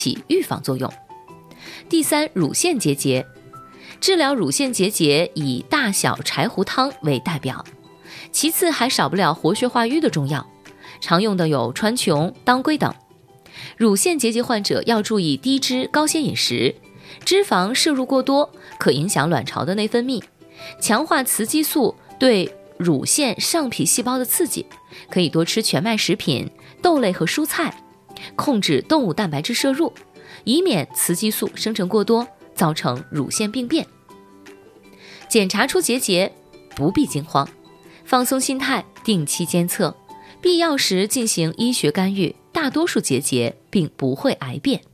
起预防作用。第三，乳腺结节。治疗乳腺结节以大小柴胡汤为代表，其次还少不了活血化瘀的中药，常用的有川穹、当归等。乳腺结节患者要注意低脂高纤饮食，脂肪摄入过多可影响卵巢的内分泌，强化雌激素对乳腺上皮细胞的刺激，可以多吃全麦食品、豆类和蔬菜，控制动物蛋白质摄入，以免雌激素生成过多，造成乳腺病变。检查出结节不必惊慌，放松心态，定期监测，必要时进行医学干预，大多数结节并不会癌变。